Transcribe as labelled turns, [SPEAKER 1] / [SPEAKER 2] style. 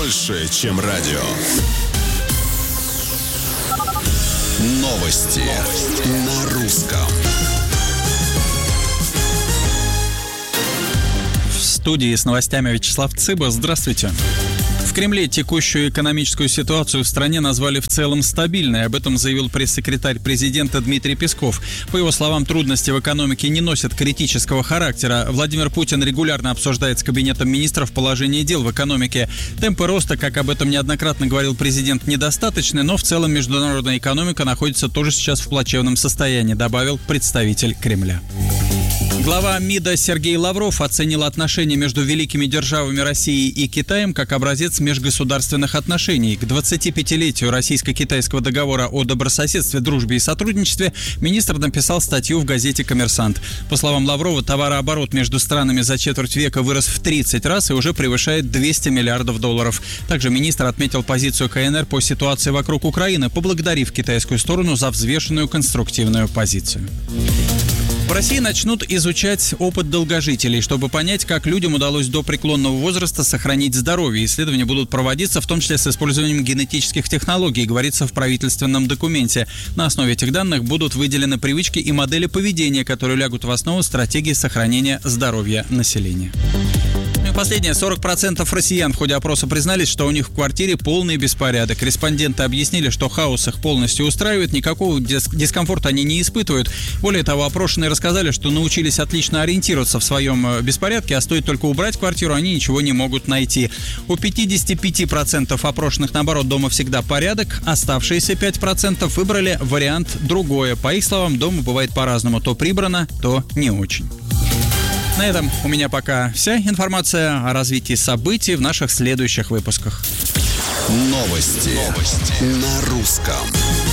[SPEAKER 1] больше, чем радио. Новости на русском.
[SPEAKER 2] В студии с новостями Вячеслав Цыба. Здравствуйте. В Кремле текущую экономическую ситуацию в стране назвали в целом стабильной. Об этом заявил пресс-секретарь президента Дмитрий Песков. По его словам, трудности в экономике не носят критического характера. Владимир Путин регулярно обсуждает с Кабинетом министров положение дел в экономике. Темпы роста, как об этом неоднократно говорил президент, недостаточны, но в целом международная экономика находится тоже сейчас в плачевном состоянии, добавил представитель Кремля. Глава МИДа Сергей Лавров оценил отношения между великими державами России и Китаем как образец межгосударственных отношений. К 25-летию российско-китайского договора о добрососедстве, дружбе и сотрудничестве министр написал статью в газете «Коммерсант». По словам Лаврова, товарооборот между странами за четверть века вырос в 30 раз и уже превышает 200 миллиардов долларов. Также министр отметил позицию КНР по ситуации вокруг Украины, поблагодарив китайскую сторону за взвешенную конструктивную позицию. В России начнут изучать опыт долгожителей, чтобы понять, как людям удалось до преклонного возраста сохранить здоровье. Исследования будут проводиться, в том числе с использованием генетических технологий, говорится в правительственном документе. На основе этих данных будут выделены привычки и модели поведения, которые лягут в основу стратегии сохранения здоровья населения. Последние 40% россиян в ходе опроса признались, что у них в квартире полный беспорядок. Респонденты объяснили, что хаос их полностью устраивает, никакого дискомфорта они не испытывают. Более того, опрошенные рассказали, что научились отлично ориентироваться в своем беспорядке, а стоит только убрать квартиру, они ничего не могут найти. У 55% опрошенных, наоборот, дома всегда порядок, оставшиеся 5% выбрали вариант другое. По их словам, дома бывает по-разному, то прибрано, то не очень. На этом у меня пока вся информация о развитии событий в наших следующих выпусках.
[SPEAKER 1] Новости на русском.